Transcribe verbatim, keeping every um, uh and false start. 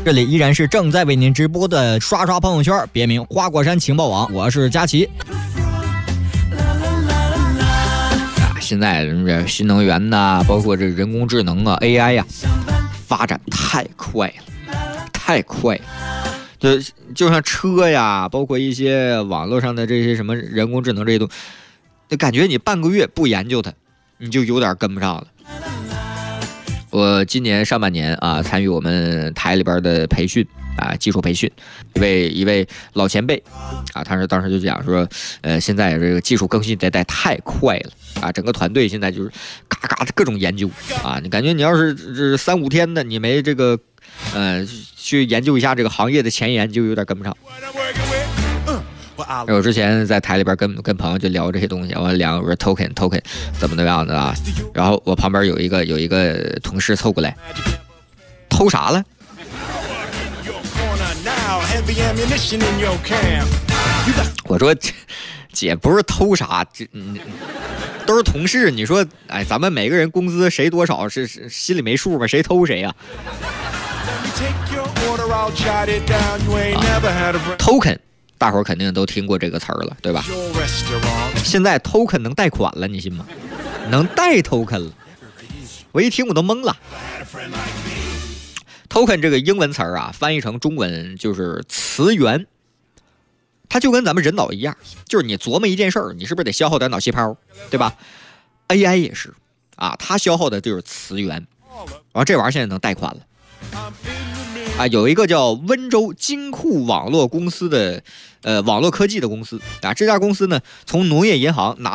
这里依然是正在为您直播的刷刷朋友圈，别名花果山情报网，我是佳琪。啊，现在这新能源呐，包括这人工智能啊 A I 呀、啊，发展太快了，太快了。就就像车呀，包括一些网络上的这些什么人工智能这些东西，就感觉你半个月不研究它，你就有点跟不上了。我今年上半年啊，参与我们台里边的培训啊，技术培训，一位一位老前辈啊，他是当时就讲说，呃，现在这个技术更新迭代太快了啊，整个团队现在就是嘎嘎的各种研究啊，你感觉你要是这三五天的，你没这个呃去研究一下这个行业的前沿，就有点跟不上。我之前在台里边跟跟朋友就聊这些东西，我聊我说 token token 怎么怎么样的啊，然后我旁边有一个有一个同事凑过来，偷啥了？我说姐不是偷啥，这嗯都是同事，你说哎，咱们每个人工资谁多少是是心里没数吗？谁偷谁呀、啊、？token。大伙儿肯定都听过这个词儿了，对吧？现在 token 能贷款了，你信吗？能贷 token 了，我一听我都懵了。token 这个英文词儿啊，翻译成中文就是词源，它就跟咱们人脑一样，就是你琢磨一件事儿，你是不是得消耗点脑细胞，对吧 ？A I 也是啊，它消耗的就是词源，然后这玩意儿现在能贷款了。啊，有一个叫温州金库网络公司的，呃，网络科技的公司啊，这家公司呢，从农业银行拿